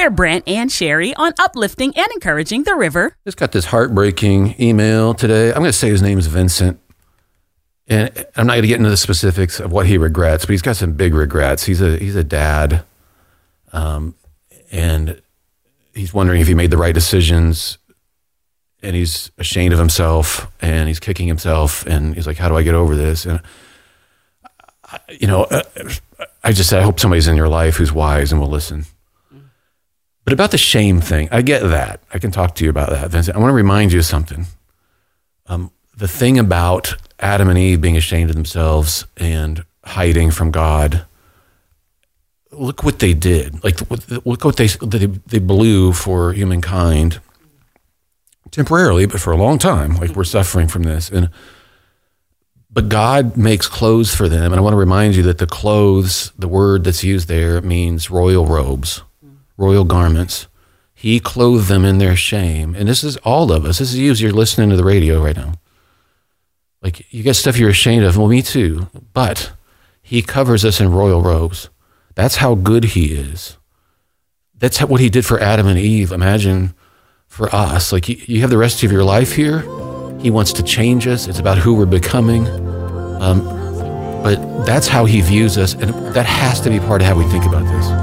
They're Brent and Sherry on uplifting and encouraging the river. Just got this heartbreaking email today. I'm going to say his name is Vincent. And I'm not going to get into the specifics of what he regrets, but he's got some big regrets. He's a dad, and he's wondering if he made the right decisions, and he's ashamed of himself, and he's kicking himself, and he's like, how do I get over this? And, I just said, I hope somebody's in your life who's wise and will listen. But about the shame thing, I get that. I can talk to you about that, Vincent. I want to remind you of something. The thing about Adam and Eve being ashamed of themselves and hiding from God, look what they did. Look what they blew for humankind temporarily, but for a long time. Like, we're suffering from this. But God makes clothes for them. And I want to remind you that the clothes, the word that's used there, means royal robes, royal garments. He clothed them in their shame. And this is all of us. This is you as you're listening to the radio right now. Like, you got stuff you're ashamed of. Well, me too. But he covers us in royal robes. That's how good he is. That's what he did for Adam and Eve. Imagine for us. Like, you have the rest of your life here. He wants to change us. It's about who we're becoming. But that's how he views us. And that has to be part of how we think about this.